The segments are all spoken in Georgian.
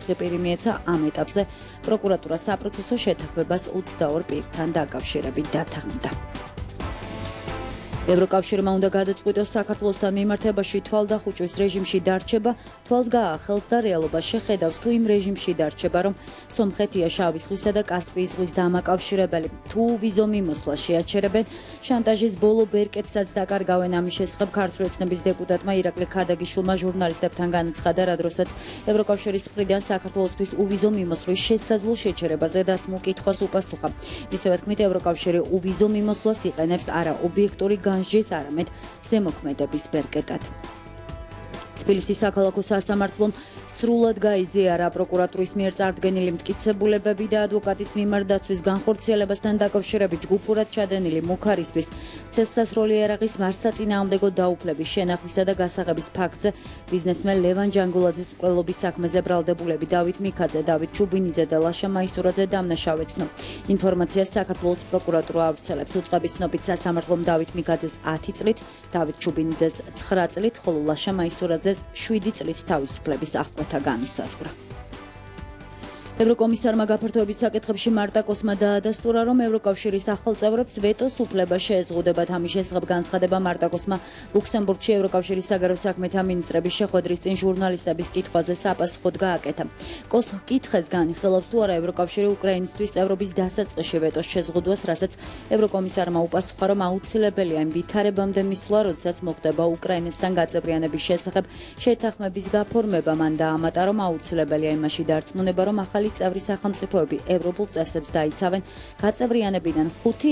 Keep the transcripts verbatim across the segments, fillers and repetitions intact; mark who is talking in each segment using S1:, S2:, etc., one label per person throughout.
S1: ოთხი პირი მიეცა ამ ეტაპზე პროკურატურა საპროცესო შეთანხმებას ოცდაორ პირთან დაკავშირებით დათანხმდა. ევროკავშირმა უნდა გადაწყვიტოს საქართველოსთან მიმართებაში თვალდახუჭვის რეჟიმში დარჩება, თვალს გაახელს და რეალობას შეხედავს თუ იმ რეჟიმში დარჩება, რომ სომხეთია შავი ზღვისა და კასპიის ზღვის დამაკავშირებელი. თუ ვიზო მიმოსვლა შეაჩერებენ, შანტაჟის ბოლო ბერკეტსაც დაკარგავენ. ამის შესახებ ქართული ოცნების დეპუტატმა ირაკლი ქადაგიშვილმა ჟურნალისტებთან განაცხადა, რა დროსაც ევროკავშირის მხრიდან საქართველოსთვის უვიზო მიმოსვლის შესაძლო შეჩერებაზე დასმულ კითხვას უპასუხა. მისივე თქმით, ევროკავშირი უვიზო მიმოსვლას იყენებს არა ობიექტური განსჯის, არამედ ზემოქმედების ბერკეტად. თბილისის საქალაქო სასამართლომ სრულად გაიზიარა პროკურატურის მიერ წარდგენილი მტკიცებულებები და ადვოკატის მიმართ დაცვის განხორციელებასთან დაკავშირებით ჯგუფურად ჩადენილი მუქარისთვის ცესსასროლი ერაღის მართსაწინააღმდეგო დაუფლების შენახვისა და გასაღების ფაქტზე ბიზნესმენ ლევან ჯანგულაძის მკვლელობის საქმეზე ბრალდებულები დავით მიქაძე, დავით ჩუბინიძე და ლაშა მაისურაძე დამნაშავეცნო. ინფორმაციას საქართველოს პროკურატურა ავრცელებს. უწყების ცნობით სასამართლომ დავით მიქაძეს ათი წლით, დავით ჩუბინიძეს ცხრა წლით, ხოლო ლაშა მაისურაძეს შვიდი წლით თავისუფლების აღკვეთა განისაზღვრა. ევროკომისარმა გაფართოების საკითხებში მარტა კოსმა დაადასტურა, რომ ევროკავშირის ახალ წევრებს ვეტოს უფლება შეეზღუდებათ. ამის შესახებ განცხადება მარტა კოსმა ლუქსემბურგში ევროკავშირის საგარეო საქმეთა მინისტრების შეხვედრის წინ ჟურნალისტების კითხვაზე საპასუხოდ გააკეთა. კოს კითხეს განიხილავს თუ არა ევროკავშირი უკრაინისთვის წევრობის დასაწყისში ვეტოს შეზღუდვას, რასაც ევროკომისარმა უპასუხა, რომ აუცილებელია იმ ვითარებამდე მისვლა, როდესაც მოხდება უკრაინასთან გაწევრიანების შესახებ შეთანხმების გაფორმება. მან დაამატა, რომ აუცილებელია იმაში დარწმუნება, რომ ახალი წევრი სახელმწიფოები ევროპულ წესებს დაიცავენ გაწევრიანებიდან ხუთი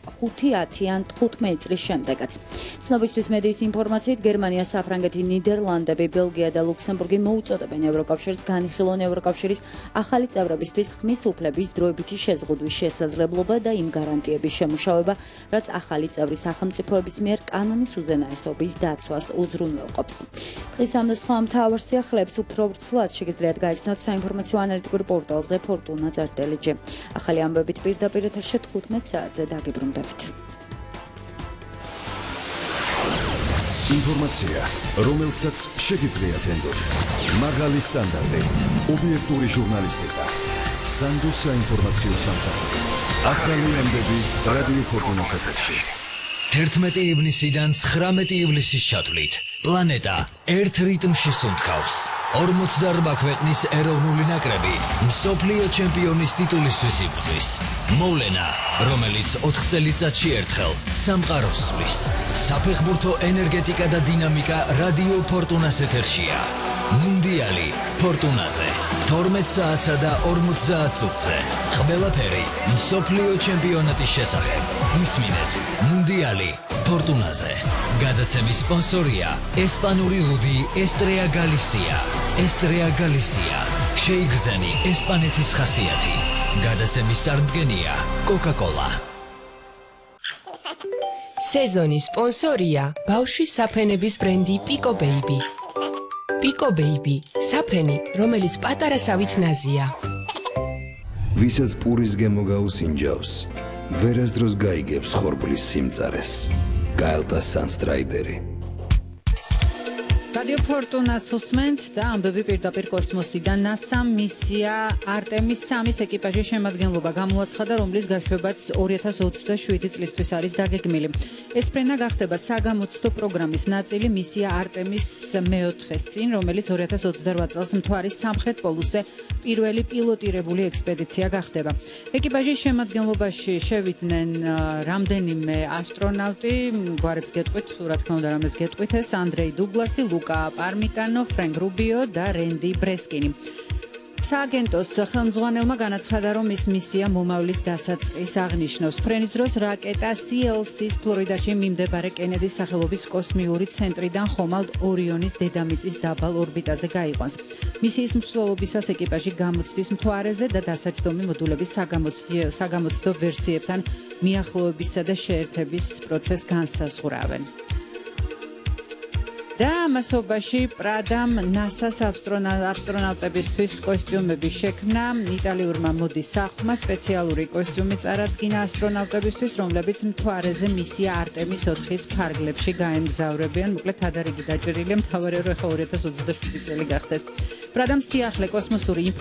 S1: ათი ან თხუთმეტი წლის შემდეგაც. ცნობისთვის მედიის ინფორმაციით გერმანია, საფრანგეთი, ნიდერლანდები, ბელგია და ლუქსემბურგი მოუწოდებენ ევროკავშირს განიხილონ ევროკავშირის ახალი წევრებისთვის ხმის უფლების დროებითი შეზღუდვის შესაძლებლობა და იმ გარანტიების შემუშავება, რაც ახალი წევრი სახელმწიფოების მიერ კანონის უზენაესობის დაცვას უზრუნველყოფს. დღის ამ და სხვა მთავარ სიახლეებს უფრო ვრცლად შეგიძლიათ გაიცნოთ საინფორმაციო ანალიტიკურ პორტალზე ფორტუნა წერტელი ჯე. ახალი ამბებით პირდაპირ ეთერში თხუთმეტ საათზე დაგიბრუნდებით.
S2: ინფორმაცია, რომელსაც შეგიძლიათ ენდოთ. მაღალი სტანდარტი, ობიექტური ჟურნალისტიკა, სანდოს საინფორმაციო სამსახური. ახალი ამბები რადიო ფორტუნას ეთერში.
S3: თერთმეტი ივნისიდან ცხრამეტი ივლისის ჩათვლით პლანეტა ერთ რიტმში სუნთქავს. ორმოცდაორმა ქვეყნის ეროვნული ნაკრები მსოფლიო ჩემპიონის ტიტულისთვის იბრძვის. მოვლენა, რომელიც ოთხ წელიწადში ერთხელ სამყაროს სვლის. საფეხბურთო ენერგეტიკა და დინამიკა რადიო ფორტუნას ეთერშია. მუნდიალი ფორტუნაზე თორმეტ საათსა და ორმოცდაათ წუთზე. ყველაფერი მსოფლიო ჩემპიონატის შესახებ. მისმინეთ მუნდიალი ფორტუნაზე. გადაცემის სპონსორია ესპანური ლუდი ესტრეა გალისია. ესტრეა გალისია. შეიგრძენი ესპანეთის ხასიათი. გადაცემის წარმდგენია კოკა-კოლა.
S4: სეზონის სპონსორია ბავშვის საფენების ბრენდი პიკო ბეიბი. პიკო ბეიბი, საფენი, რომელიც პატარასავით ნაზია.
S2: ვისაც პურის გემო გაუსინჯავს, ვერასდროს გაიგებს ხორბლის სიმწარეს. გაელტა სანსტრაიდერი.
S5: რადიო ფორტუნას უსმენთ და ამბები პირდაპირ კოსმოსიდან. ნასამ მისია არტემის სამის ეკიპაჟის შემადგენლობა გამოაცხადა, რომლის გაშვებაც ორი ათას ოცდაშვიდი წლისთვის არის დაგეგმილი. ეს ფრენა გახდება საგამოცდო პროგრამის ნაწილი მისია არტემის მეოთხეს წინ, რომელიც ორი ათას ოცდარვა წელს მთვარის სამხრეთ პოლუსზე პირველი პილოტირებული ექსპედიცია გახდება. ეკიპაჟის შემადგენლობაში შევიდნენ რამდენიმე ასტრონავტი, გვარებს გეტყვით, რა თქმა უნდა, რამეს გეტყვით ეს ანდრეი დუგლასი, ლუკა პარმიკანო, ფრენკ რუბიო და რენდი ბრესკინი. სააგენტოს ხელმძღვანელმა განაცხადა, რომ ის მისია მომავლის დასაწყისს აღნიშნავს. ფრენის დროს რაკეტა სი ელ სი-ს ფლორიდაში მიმდებარე კენედის სახელობის კოსმიური ცენტრიდან ხომალდ ორიონის დედამიწის დაბალ ორბიტაზე გაიყვანს. მისიის მსვლელობისას ეკიპაჟი გამოცდის მთვარეზე და დასაჯდომი მოდულების საგამოცდო ვერსიებთან მიახლოებისა და შეერთების პროცესს განსაზღვრავენ. და მასობაში პრადამ ნასას ასტრონავტებისთვის კოსტიუმები შექმნა. იტალიურმა მოდის სახლმა სპეციალური კოსტიუმი წარადგინა ასტრონავტებისთვის, რომლებიც მთვარეზე მისია არტემის ოთხის ფარგლებში გაემგზავრებიან. მოკლედ თადარიგი დაჭერილია, მთავარი რომ ახლა ორი ათას ოცდაშვიდი წელი გახდეს. პრადამ სიახლე კოსმოსური